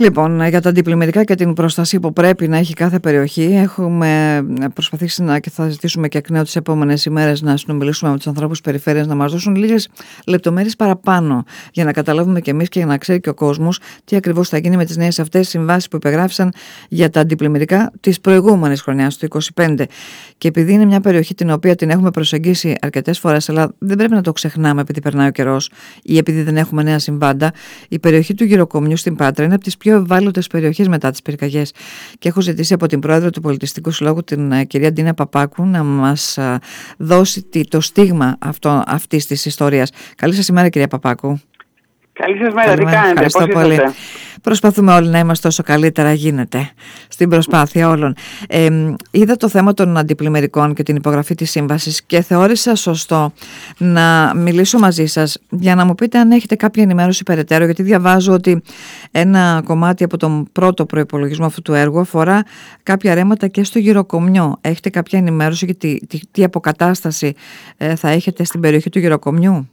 Λοιπόν, για τα αντιπλημμυρικά και την προστασία που πρέπει να έχει κάθε περιοχή, έχουμε προσπαθήσει και θα ζητήσουμε και εκ νέου τις επόμενες ημέρες να συνομιλήσουμε με τους ανθρώπους της περιφέρειας να μας δώσουν λίγες λεπτομέρειες παραπάνω για να καταλάβουμε και εμείς και για να ξέρει και ο κόσμος τι ακριβώς θα γίνει με τις νέες αυτές συμβάσεις που υπεγράφησαν για τα αντιπλημμυρικά της προηγούμενης χρονιάς, του 2025. Και επειδή είναι μια περιοχή την οποία την έχουμε προσεγγίσει αρκετές φορές, αλλά δεν πρέπει να το ξεχνάμε επειδή περνάει ο καιρός ή επειδή δεν έχουμε νέα συμβάντα, η περιοχή του Γυροκομιού στην Πάτρα είναι από τις πιο ευάλωτες περιοχές μετά τις πυρκαγιές. Και έχω ζητήσει από την πρόεδρο του Πολιτιστικού Συλλόγου, την κυρία Ντίνα Παπάκου, να μας δώσει το στίγμα αυτής της ιστορίας. Καλή σας ημέρα, κυρία Παπάκου. Καλή σας μέρα, τι κάνετε, ευχαριστώ πολύ. Προσπαθούμε όλοι να είμαστε όσο καλύτερα γίνεται στην προσπάθεια όλων. Είδα το θέμα των αντιπλημμυρικών και την υπογραφή της σύμβασης και θεώρησα σωστό να μιλήσω μαζί σας για να μου πείτε αν έχετε κάποια ενημέρωση περαιτέρω, γιατί διαβάζω ότι ένα κομμάτι από τον πρώτο προϋπολογισμό αυτού του έργου αφορά κάποια ρέματα και στο Γυροκομιό. Έχετε κάποια ενημέρωση για τι αποκατάσταση θα έχετε στην περιοχή του Γυροκομιού?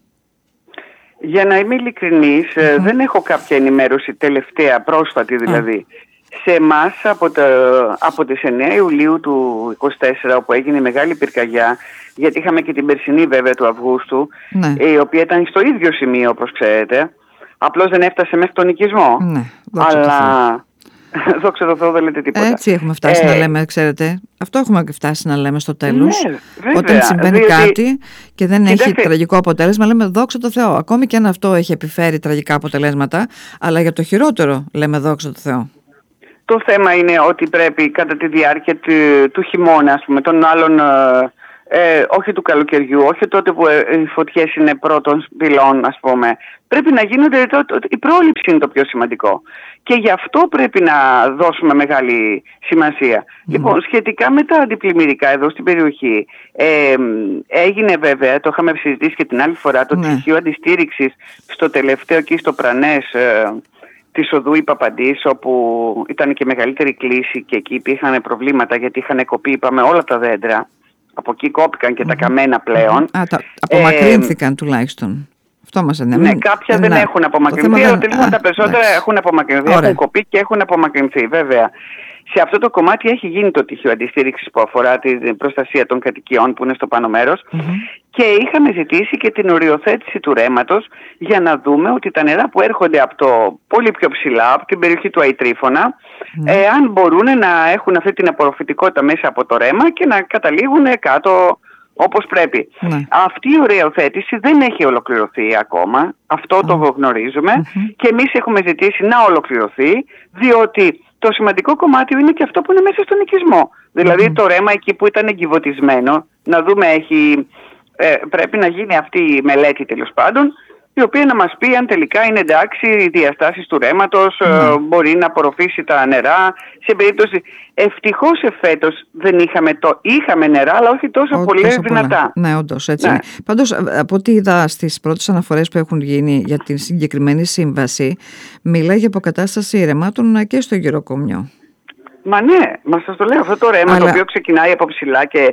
Για να είμαι ειλικρινής, δεν έχω κάποια ενημέρωση τελευταία, πρόσφατη δηλαδή. Σε εμάς από τις 9 Ιουλίου του 2024, όπου έγινε η μεγάλη πυρκαγιά, γιατί είχαμε και την περσινή βέβαια του Αυγούστου, η οποία ήταν στο ίδιο σημείο όπως ξέρετε, απλώς δεν έφτασε μέχρι τον οικισμό. Αλλά δόξα τω Θεώ δεν λέτε τίποτα. Έτσι έχουμε φτάσει να λέμε, ξέρετε. Αυτό έχουμε φτάσει να λέμε στο τέλος. Ναι, βέβαια, όταν συμβαίνει κάτι και δεν έχει τραγικό αποτέλεσμα, λέμε δόξα τω Θεώ. Ακόμη και αν αυτό έχει επιφέρει τραγικά αποτελέσματα, αλλά για το χειρότερο λέμε δόξα τω Θεώ. Το θέμα είναι ότι πρέπει κατά τη διάρκεια του χειμώνα, ας πούμε, των άλλων, όχι του καλοκαιριού, όχι τότε που οι φωτιές είναι πρώτων πυλών, ας πούμε, πρέπει να γίνονται, η πρόληψη είναι το πιο σημαντικό. Και γι' αυτό πρέπει να δώσουμε μεγάλη σημασία. Λοιπόν, σχετικά με τα αντιπλημμυρικά εδώ στην περιοχή, έγινε βέβαια, το είχαμε συζητήσει και την άλλη φορά, το πτυχίο αντιστήριξης στο τελευταίο εκεί στο Πρανές της οδού η Παπαντής, όπου ήταν και μεγαλύτερη κλίση και εκεί υπήρχαν προβλήματα γιατί είχαν κοπεί, είπαμε, όλα τα δέντρα. Από εκεί κόπηκαν και τα καμένα πλέον. Απομακρύνθηκαν τουλάχιστον. Αυτό μας ναι, κάποια δεν έχουν απομακρυνθεί, αλλά τελικά τα περισσότερα έχουν απομακρυνθεί. Έχουν κοπεί και έχουν απομακρυνθεί, βέβαια. Σε αυτό το κομμάτι έχει γίνει το τυχείο αντιστήριξης που αφορά την προστασία των κατοικιών που είναι στο πάνω μέρος και είχαμε ζητήσει και την οριοθέτηση του ρέματος για να δούμε ότι τα νερά που έρχονται από το πολύ πιο ψηλά, από την περιοχή του Αϊτρίφωνα, αν μπορούν να έχουν αυτή την απορροφητικότητα μέσα από το ρέμα και να καταλήγουν κάτω όπως πρέπει. Αυτή η οριοθέτηση δεν έχει ολοκληρωθεί ακόμα, αυτό το γνωρίζουμε και εμείς έχουμε ζητήσει να ολοκληρωθεί, διότι το σημαντικό κομμάτι είναι και αυτό που είναι μέσα στον οικισμό. Δηλαδή το ρέμα εκεί που ήταν εγκιβωτισμένο, να δούμε, πρέπει να γίνει αυτή η μελέτη τέλος πάντων, η οποία να μας πει αν τελικά είναι εντάξει οι διαστάσεις του ρέματος, μπορεί να απορροφήσει τα νερά. Σε περίπτωση, ευτυχώς εφέτος δεν είχαμε νερά, αλλά όχι τόσο δυνατά. Ναι, όντως έτσι είναι. Πάντως, από ό,τι είδα στις πρώτες αναφορές που έχουν γίνει για την συγκεκριμένη σύμβαση, μιλάει για αποκατάσταση ρεμάτων και στο Γυροκομιό. Μα ναι, μας σας το λέω, αυτό το ρέμα το οποίο ξεκινάει από ψηλά και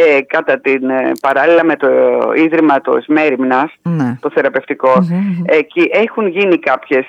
παράλληλα με το Ίδρυμα το Εσμέριμνας, το θεραπευτικό, εκεί έχουν γίνει κάποιες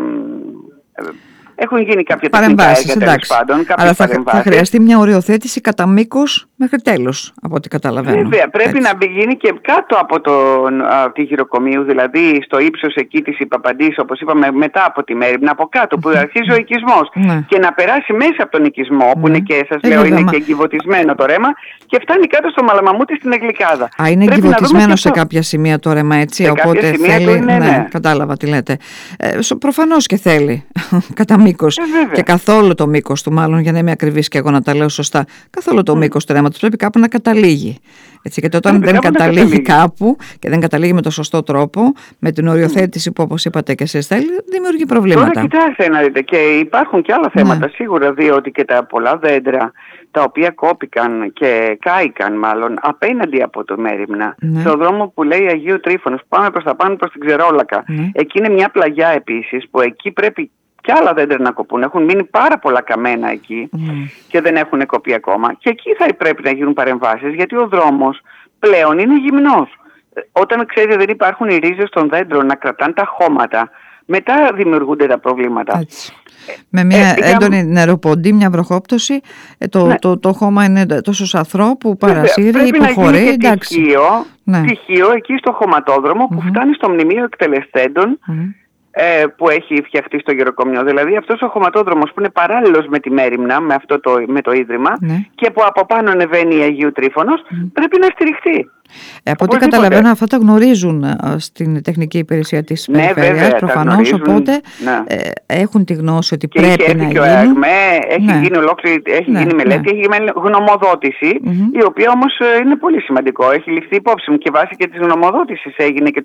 παρεμβάσεις, εντάξει. Αλλά θα χρειαστεί μια οριοθέτηση κατά μήκος μέχρι τέλος, από ό,τι καταλαβαίνω. Βέβαια, πρέπει να γίνει και κάτω από τη Γυροκομείου, δηλαδή στο ύψος εκεί της Παπαντής, όπως είπαμε, μετά από τη Μέριμνα, από κάτω που αρχίζει ο οικισμός. Και να περάσει μέσα από τον οικισμό, που είναι και, σας λέω, είναι και εγκιβωτισμένο το ρέμα, και φτάνει κάτω στο Μαλαμαμούτι στην Εγλικάδα. Είναι εγκιβωτισμένο σε κάποια σημεία το ρέμα, έτσι. Οπότε θέλει. Ναι, κατάλαβα τι λέτε. Προφανώς και θέλει κατά μήκος. Και καθόλου το μήκος του, μάλλον για να είμαι ακριβής και εγώ να τα λέω σωστά, καθόλου το μήκος του ρέματος πρέπει κάπου να καταλήγει. Έτσι, γιατί όταν δεν καταλήγει κάπου και δεν καταλήγει με το σωστό τρόπο, με την οριοθέτηση που όπως είπατε και εσείς θέλει, δημιουργεί προβλήματα. Τώρα κοιτάξτε να δείτε, και υπάρχουν και άλλα θέματα σίγουρα, διότι και τα πολλά δέντρα τα οποία κόπηκαν και κάηκαν μάλλον απέναντι από το Μέριμνα, στο δρόμο που λέει Αγίου Τρίφωνος, πάμε προς τα πάνω προς την Ξερόλακα. Εκεί είναι μια πλαγιά επίσης που εκεί πρέπει και άλλα δέντρα να κοπούν. Έχουν μείνει πάρα πολλά καμένα εκεί και δεν έχουν κοπεί ακόμα. Και εκεί θα πρέπει να γίνουν παρεμβάσεις, γιατί ο δρόμος πλέον είναι γυμνός. Όταν ξέρετε δεν υπάρχουν οι ρίζες των δέντρων να κρατάνε τα χώματα μετά δημιουργούνται τα προβλήματα. Έτσι. Με μια έντονη νεροποντή, μια βροχόπτωση, το χώμα είναι τόσο αθρό που παρασύρει, υποχωρεί. Τυχείο εκεί στο χωματόδρομο που φτάνει στο μνημείο εκτελεσθέντων που έχει φτιαχτεί στο Γεροκομιό. Δηλαδή αυτός ο χωματόδρομος που είναι παράλληλος με τη μέριμνα, με το Ίδρυμα, και που από πάνω ανεβαίνει η Αγίου Τρίφωνος, πρέπει να στηριχτεί. Από ό,τι καταλαβαίνω, αυτά τα γνωρίζουν στην τεχνική υπηρεσία της περιφέρειας προφανώς, οπότε έχουν τη γνώση ότι και πρέπει να γίνουν. Έχει γίνει ολόκληρη, γίνει μελέτη, έχει γίνει γνωμοδότηση, η οποία όμως είναι πολύ σημαντικό. Έχει ληφθεί υπόψη μου και βάσει και της γνωμοδότησης έγινε και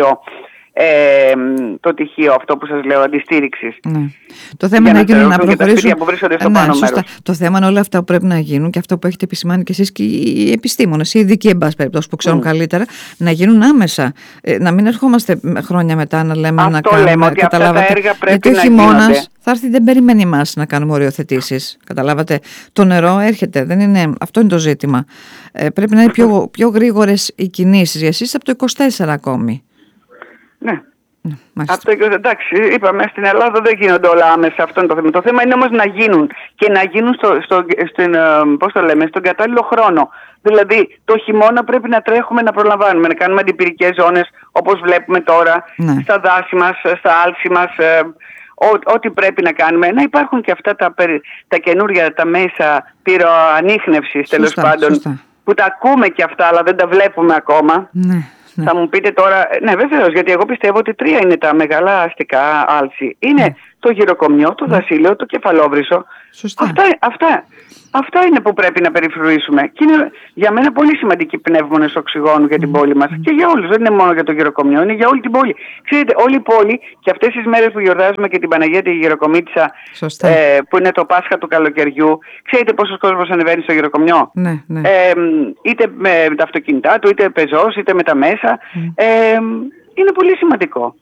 το τυχείο αυτό που σας λέω, αντιστήριξης. Το θέμα είναι να γίνουν, να προχωρήσουν. Που βρίσκονται στο πάνω μέρος. Το θέμα είναι όλα αυτά που πρέπει να γίνουν και αυτό που έχετε επισημάνει και εσείς και οι επιστήμονες, οι ειδικοί εν πάση περιπτώσει που ξέρουν καλύτερα, να γίνουν άμεσα. Να μην ερχόμαστε χρόνια μετά να λέμε αυτό να κάνουμε. Λέμε, ότι αυτά τα έργα πρέπει γιατί ο χειμώνας θα έρθει, δεν περιμένει εμάς να κάνουμε οριοθετήσεις. Καταλάβατε. Το νερό έρχεται. Αυτό είναι το ζήτημα. Πρέπει να είναι πιο γρήγορες οι κινήσεις. Για εσείς από το 24 ακόμη. Ναι. Εντάξει, είπαμε στην Ελλάδα δεν γίνονται όλα άμεσα, αυτό είναι το θέμα. Το θέμα είναι όμως να γίνουν και να γίνουν στον κατάλληλο χρόνο. Δηλαδή το χειμώνα πρέπει να τρέχουμε, να προλαμβάνουμε, να κάνουμε αντιπυρικές ζώνες όπως βλέπουμε τώρα στα δάση μας, στα άλση μας, ό,τι πρέπει να κάνουμε. Να υπάρχουν και αυτά τα καινούργια τα μέσα πυροανίχνευσης τέλος πάντων, που τα ακούμε και αυτά αλλά δεν τα βλέπουμε ακόμα. Θα μου πείτε τώρα, ναι βεβαίως, γιατί εγώ πιστεύω ότι 3 είναι τα μεγάλα αστικά άλση. Είναι το Γεροκομιό, το Δασίλειο, το Κεφαλόβρυσο. Αυτά είναι που πρέπει να περιφρουρήσουμε. Και είναι για μένα πολύ σημαντικοί πνεύμονες οξυγόνου για την πόλη μας. Και για όλους, δεν είναι μόνο για το Γεροκομιό, είναι για όλη την πόλη. Ξέρετε, όλη η πόλη και αυτές τις μέρες που γιορτάζουμε και την Παναγία τη Γεροκομίτισσα, που είναι το Πάσχα του καλοκαιριού, ξέρετε πόσος κόσμος ανεβαίνει στο Γεροκομιό. Είτε με τα αυτοκίνητά του, είτε πεζός, είτε με τα μέσα. Είναι πολύ σημαντικό.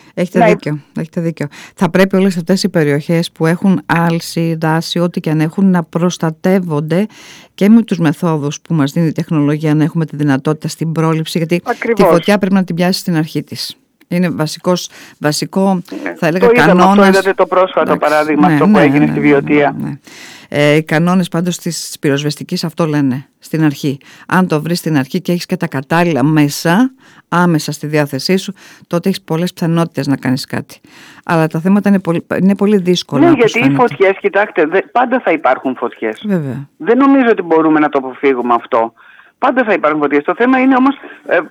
Έχετε δίκιο. Θα πρέπει όλες αυτές οι περιοχές που έχουν άλση, δάση, ό,τι και αν έχουν, να προστατεύονται και με τους μεθόδους που μας δίνει η τεχνολογία, να έχουμε τη δυνατότητα στην πρόληψη, γιατί τη φωτιά πρέπει να την πιάσει στην αρχή της. Είναι βασικό, θα έλεγα, κανόνας. Αυτό είδατε το πρόσφατο παράδειγμα, αυτό που έγινε στη Βιωτία. Οι κανόνες πάντως της πυροσβεστικής αυτό λένε στην αρχή. Αν το βρεις στην αρχή και έχεις και τα κατάλληλα μέσα, άμεσα στη διάθεσή σου, τότε έχεις πολλές πιθανότητες να κάνεις κάτι. Αλλά τα θέματα είναι πολύ δύσκολα. Ναι, γιατί οι φωτιές, κοιτάξτε, πάντα θα υπάρχουν φωτιές. Βέβαια. Δεν νομίζω ότι μπορούμε να το αποφύγουμε αυτό. Πάντα θα υπάρχουν φωτιές. Το θέμα είναι όμως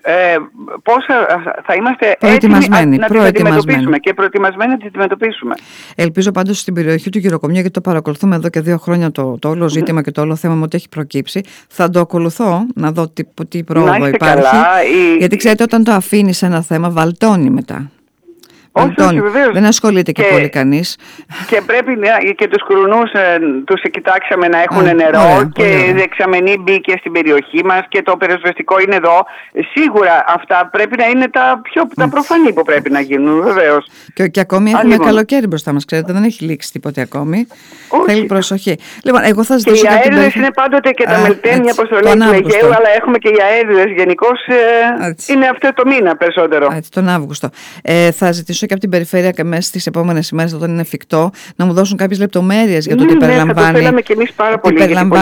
πώς θα είμαστε έτοιμοι να τις αντιμετωπίσουμε και προετοιμασμένοι να τις αντιμετωπίσουμε. Ελπίζω πάντως στην περιοχή του Γεροκομιού, γιατί το παρακολουθούμε εδώ και 2 χρόνια το όλο ζήτημα και το όλο θέμα μου ότι έχει προκύψει. Θα το ακολουθώ να δω τι πρόοδο υπάρχει. Γιατί ξέρετε, όταν το αφήνεις ένα θέμα, βαλτώνει μετά. Όχι, δεν ασχολείται και πολύ κανείς. Και πρέπει και τους κρουνούς τους κοιτάξαμε να έχουν νερό και η δεξαμενή μπήκε στην περιοχή μας και το πυροσβεστικό είναι εδώ. Σίγουρα αυτά πρέπει να είναι τα προφανή που πρέπει να γίνουν, βεβαίως. Και ακόμη έχουμε καλοκαίρι μπροστά μας, ξέρετε, δεν έχει λήξει τίποτε ακόμη. Θέλει προσοχή. Λοιπόν, εγώ θα ζητήσω και οι αέριδες είναι πάντοτε και τα μελτέμια αποστολές του Αιγαίου, αλλά έχουμε και οι αέριδες γενικώς είναι αυτό το μήνα περισσότερο. Έτσι, τον Αύγουστο. Θα ζητήσω και από την περιφέρεια και μέσα στις επόμενες ημέρες, όταν είναι εφικτό, να μου δώσουν κάποιες λεπτομέρειες για το τι περιλαμβάνει. Θα το θέλαμε και εμείς πάρα πολύ.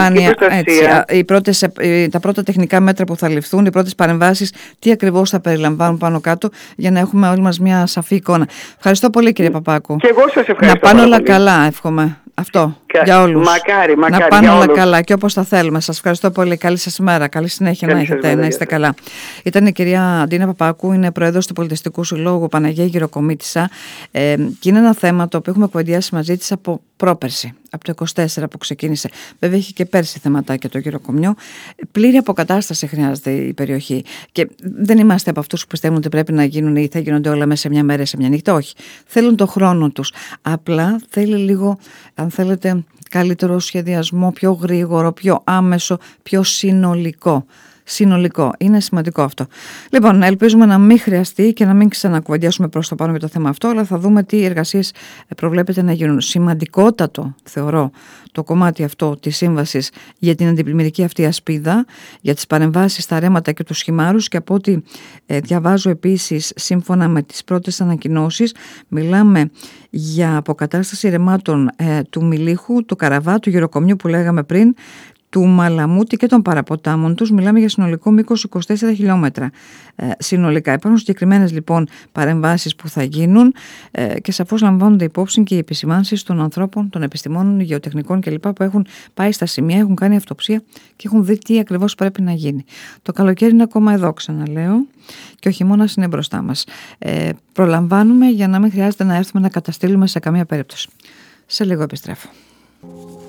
Τα πρώτα τεχνικά μέτρα που θα ληφθούν, οι πρώτες παρεμβάσεις, τι ακριβώς θα περιλαμβάνουν πάνω κάτω, για να έχουμε όλοι μας μια σαφή εικόνα. Ευχαριστώ πολύ, κύριε Παπάκου. Και εγώ σας ευχαριστώ. Να πάνε όλα καλά, εύχομαι. Αυτό για όλους. Μακάρι, να πάνε όλα καλά και όπως τα θέλουμε. Σας ευχαριστώ πολύ. Καλή σας μέρα. Καλή συνέχεια να έχετε. Να είστε καλά. Ήταν η κυρία Αντίνα Παπάκου, είναι πρόεδρος του Πολιτιστικού Συλλόγου Παναγία Γεροκομίτισσα. Και είναι ένα θέμα το οποίο έχουμε κουβεντιάσει μαζί της από πρόπερση, από το 24 που ξεκίνησε. Βέβαια, έχει και πέρσι θεματάκια το Γεροκομιό. Πλήρη αποκατάσταση χρειάζεται η περιοχή. Και δεν είμαστε από αυτούς που πιστεύουν ότι πρέπει να γίνουν ή θα γίνονται όλα μέσα σε μια μέρα, σε μια νύχτα. Όχι. Θέλουν το χρόνο τους. Απλά θέλει λίγο, αν θέλετε, καλύτερο σχεδιασμό, πιο γρήγορο, πιο άμεσο, πιο συνολικό. συνολικό. Είναι σημαντικό αυτό. Λοιπόν, ελπίζουμε να μην χρειαστεί και να μην ξανακουβεντιάσουμε προς το πάνω για το θέμα αυτό, αλλά θα δούμε τι εργασίες προβλέπεται να γίνουν. Σημαντικότατο, θεωρώ, το κομμάτι αυτό της σύμβασης για την αντιπλημμυρική αυτή ασπίδα, για τις παρεμβάσεις στα ρέματα και τους χυμάρους, και από ό,τι διαβάζω επίσης, σύμφωνα με τις πρώτες ανακοινώσεις, μιλάμε για αποκατάσταση ρεμάτων του Μιλίχου, του Καραβά, του Γεροκομιού που λέγαμε πριν, του Μαλαμούτη και των παραποτάμων τους. Μιλάμε για συνολικό μήκος 24 χιλιόμετρα συνολικά. Υπάρχουν συγκεκριμένες λοιπόν παρεμβάσεις που θα γίνουν και σαφώς λαμβάνονται υπόψη και οι επισημάνσεις των ανθρώπων, των επιστημόνων, γεωτεχνικών κλπ. Που έχουν πάει στα σημεία, έχουν κάνει αυτοψία και έχουν δει τι ακριβώς πρέπει να γίνει. Το καλοκαίρι είναι ακόμα εδώ, ξαναλέω, και ο χειμώνας είναι μπροστά μας. Προλαμβάνουμε για να μην χρειάζεται να έρθουμε να καταστήλουμε σε καμία περίπτωση. Σε λίγο επιστρέφω.